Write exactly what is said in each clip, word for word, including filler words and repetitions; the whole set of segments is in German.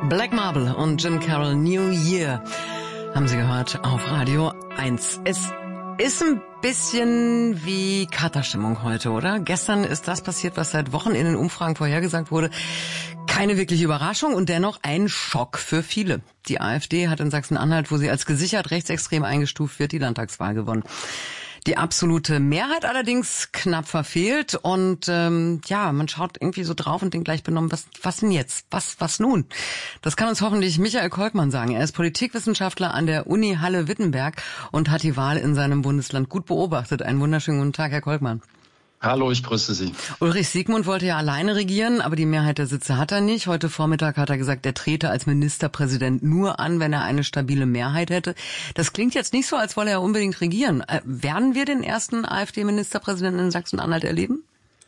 Black Marble und Jim Carroll, New Year, haben Sie gehört auf Radio eins. Es ist ein bisschen wie Katerstimmung heute, oder? Gestern ist das passiert, was seit Wochen in den Umfragen vorhergesagt wurde. Keine wirkliche Überraschung und dennoch ein Schock für viele. Die AfD hat in Sachsen-Anhalt, wo sie als gesichert rechtsextrem eingestuft wird, die Landtagswahl gewonnen. Die absolute Mehrheit allerdings knapp verfehlt und ähm, ja, man schaut irgendwie so drauf und denkt gleich benommen, was was denn jetzt? Was was nun? Das kann uns hoffentlich Michael Kolkmann sagen. Er ist Politikwissenschaftler an der Uni Halle-Wittenberg und hat die Wahl in seinem Bundesland gut beobachtet. Einen wunderschönen guten Tag, Herr Kolkmann. Hallo, ich grüße Sie. Ulrich Siegmund wollte ja alleine regieren, aber die Mehrheit der Sitze hat er nicht. Heute Vormittag hat er gesagt, er trete als Ministerpräsident nur an, wenn er eine stabile Mehrheit hätte. Das klingt jetzt nicht so, als wolle er unbedingt regieren. Äh, werden wir den ersten AfD-Ministerpräsidenten in Sachsen-Anhalt erleben?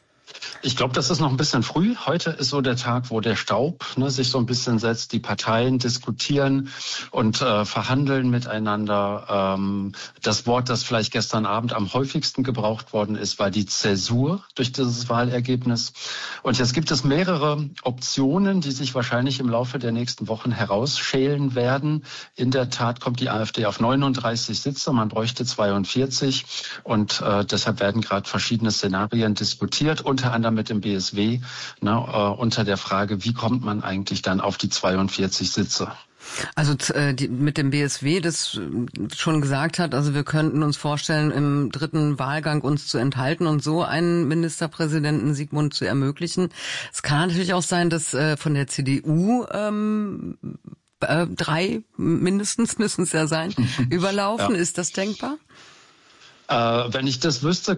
Ich glaube, das ist noch ein bisschen früh. Heute ist so der Tag, wo der Staub ne, sich so ein bisschen setzt. Die Parteien diskutieren und äh, verhandeln miteinander. Ähm, das Wort, das vielleicht gestern Abend am häufigsten gebraucht worden ist, war die Zäsur durch dieses Wahlergebnis. Und jetzt gibt es mehrere Optionen, die sich wahrscheinlich im Laufe der nächsten Wochen herausschälen werden. In der Tat kommt die AfD auf neununddreißig Sitze. Man bräuchte zweiundvierzig. Und äh, deshalb werden gerade verschiedene Szenarien diskutiert. Unter anderem mit dem B S W, ne, äh, unter der Frage, wie kommt man eigentlich dann auf die zweiundvierzig Sitze? Also äh, die, mit dem B S W, das äh, schon gesagt hat, also wir könnten uns vorstellen, im dritten Wahlgang uns zu enthalten und so einen Ministerpräsidenten Siegmund zu ermöglichen. Es kann natürlich auch sein, dass äh, von der C D U ähm, äh, drei mindestens müssen es ja sein, überlaufen. Ja. Ist das denkbar? Äh, wenn ich das wüsste,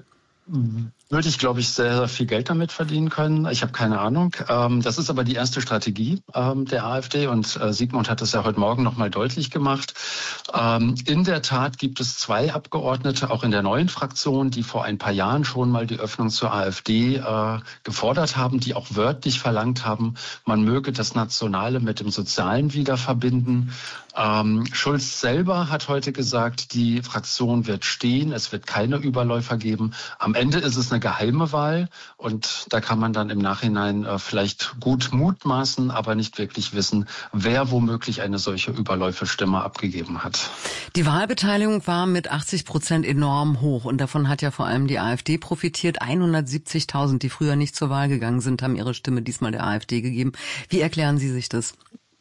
würde ich, glaube ich, sehr, sehr viel Geld damit verdienen können. Ich habe keine Ahnung. Ähm, das ist aber die erste Strategie ähm, der AfD und äh, Siegmund hat das ja heute Morgen nochmal deutlich gemacht. Ähm, in der Tat gibt es zwei Abgeordnete, auch in der neuen Fraktion, die vor ein paar Jahren schon mal die Öffnung zur AfD äh, gefordert haben, die auch wörtlich verlangt haben, man möge das Nationale mit dem Sozialen wieder verbinden. Ähm, Schulz selber hat heute gesagt, die Fraktion wird stehen, es wird keine Überläufer geben. Am Ende ist es eine geheime Wahl und da kann man dann im Nachhinein äh, vielleicht gut mutmaßen, aber nicht wirklich wissen, wer womöglich eine solche Überläufestimme abgegeben hat. Die Wahlbeteiligung war mit achtzig Prozent enorm hoch und davon hat ja vor allem die AfD profitiert. hundertsiebzigtausend, die früher nicht zur Wahl gegangen sind, haben ihre Stimme diesmal der AfD gegeben. Wie erklären Sie sich das?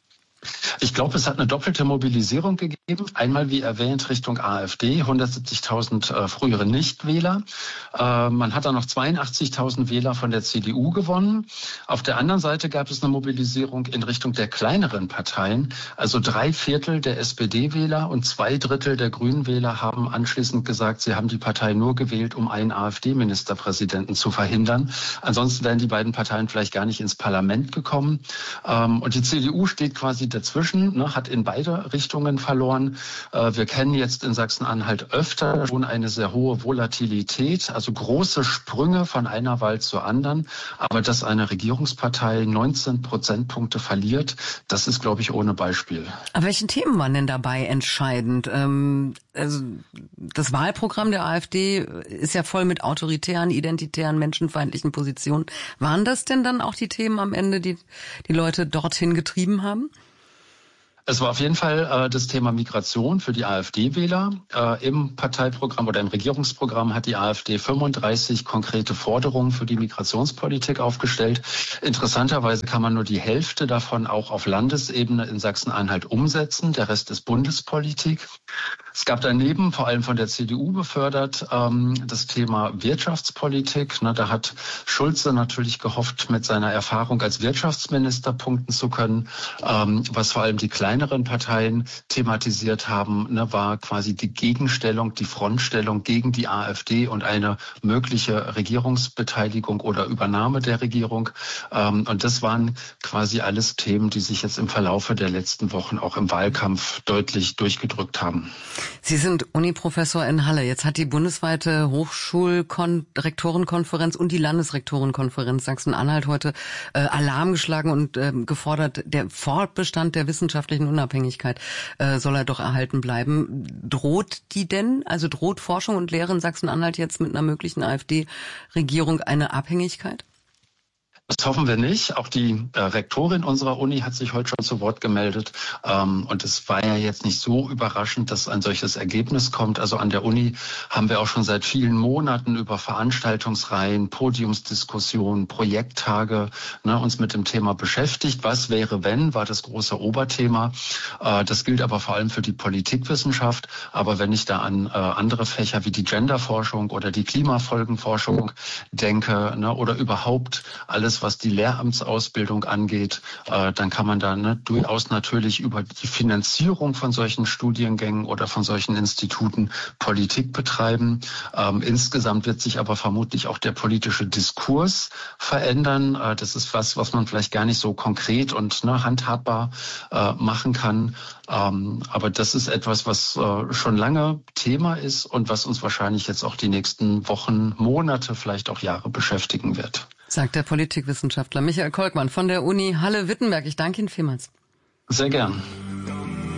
Ich glaube, es hat eine doppelte Mobilisierung gegeben. Einmal, wie erwähnt, Richtung AfD, hundertsiebzigtausend äh, frühere Nichtwähler. Äh, man hat dann noch zweiundachtzigtausend Wähler von der C D U gewonnen. Auf der anderen Seite gab es eine Mobilisierung in Richtung der kleineren Parteien. Also drei Viertel der S P D-Wähler und zwei Drittel der Grünen-Wähler haben anschließend gesagt, sie haben die Partei nur gewählt, um einen AfD-Ministerpräsidenten zu verhindern. Ansonsten wären die beiden Parteien vielleicht gar nicht ins Parlament gekommen. Ähm, und die C D U steht quasi dazwischen, ne, hat in beide Richtungen verloren. Äh, wir kennen jetzt in Sachsen-Anhalt öfter schon eine sehr hohe Volatilität, also große Sprünge von einer Wahl zur anderen. Aber dass eine Regierungspartei neunzehn Prozentpunkte verliert, das ist, glaube ich, ohne Beispiel. Aber welche Themen waren denn dabei entscheidend? Ähm, also das Wahlprogramm der AfD ist ja voll mit autoritären, identitären, menschenfeindlichen Positionen. Waren das denn dann auch die Themen am Ende, die die Leute dorthin getrieben haben? Es war auf jeden Fall äh, das Thema Migration für die AfD-Wähler. Äh, Im Parteiprogramm oder im Regierungsprogramm hat die AfD fünfunddreißig konkrete Forderungen für die Migrationspolitik aufgestellt. Interessanterweise kann man nur die Hälfte davon auch auf Landesebene in Sachsen-Anhalt umsetzen. Der Rest ist Bundespolitik. Es gab daneben, vor allem von der C D U befördert, ähm, das Thema Wirtschaftspolitik. Ne, da hat Schulze natürlich gehofft, mit seiner Erfahrung als Wirtschaftsminister punkten zu können. Ähm, was vor allem die kleineren Parteien thematisiert haben, ne, war quasi die Gegenstellung, die Frontstellung gegen die AfD und eine mögliche Regierungsbeteiligung oder Übernahme der Regierung. Ähm, und das waren quasi alles Themen, die sich jetzt im Verlaufe der letzten Wochen auch im Wahlkampf deutlich durchgedrückt haben. Sie sind Uniprofessor in Halle. Jetzt hat die bundesweite Hochschulrektorenkonferenz und die Landesrektorenkonferenz Sachsen-Anhalt heute äh, Alarm geschlagen und äh, gefordert, der Fortbestand der wissenschaftlichen Unabhängigkeit äh, soll er doch erhalten bleiben. Droht die denn, also droht Forschung und Lehre in Sachsen-Anhalt jetzt mit einer möglichen AfD-Regierung eine Abhängigkeit? Das hoffen wir nicht. Auch die äh, Rektorin unserer Uni hat sich heute schon zu Wort gemeldet. Ähm, und es war ja jetzt nicht so überraschend, dass ein solches Ergebnis kommt. Also an der Uni haben wir auch schon seit vielen Monaten über Veranstaltungsreihen, Podiumsdiskussionen, Projekttage ne, uns mit dem Thema beschäftigt. Was wäre, wenn, war das große Oberthema. Äh, das gilt aber vor allem für die Politikwissenschaft. Aber wenn ich da an äh, andere Fächer wie die Genderforschung oder die Klimafolgenforschung denke ne, oder überhaupt alles, was die Lehramtsausbildung angeht, äh, dann kann man da ne, durchaus natürlich über die Finanzierung von solchen Studiengängen oder von solchen Instituten Politik betreiben. Ähm, insgesamt wird sich aber vermutlich auch der politische Diskurs verändern. Äh, das ist was, was man vielleicht gar nicht so konkret und ne, handhabbar äh, machen kann. Ähm, aber das ist etwas, was äh, schon lange Thema ist und was uns wahrscheinlich jetzt auch die nächsten Wochen, Monate, vielleicht auch Jahre beschäftigen wird. Sagt der Politikwissenschaftler Michael Kolkmann von der Uni Halle-Wittenberg. Ich danke Ihnen vielmals. Sehr gern.